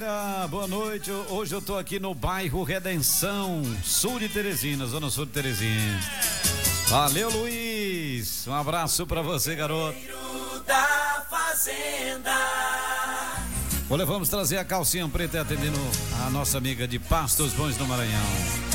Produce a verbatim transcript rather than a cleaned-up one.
Ah, boa noite, hoje eu tô aqui no bairro Redenção, sul de Teresina, zona sul de Teresina. Valeu, Luiz, um abraço pra você, garoto. Da fazenda. Olha, vamos trazer a calcinha preta atendendo a nossa amiga de Pastos Bons do Maranhão.